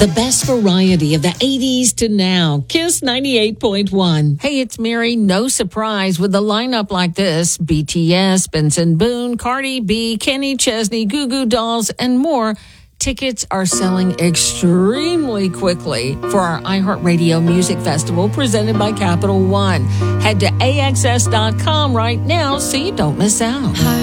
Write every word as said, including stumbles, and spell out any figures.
The best variety of the eighties to now. Kiss ninety-eight point one. Hey, it's Mary. No surprise with a lineup like this. B T S, Benson Boone, Cardi B, Kenny Chesney, Goo Goo Dolls, and more. Tickets are selling extremely quickly for our iHeartRadio Music Festival presented by Capital One. Head to A X S dot com right now so you don't miss out.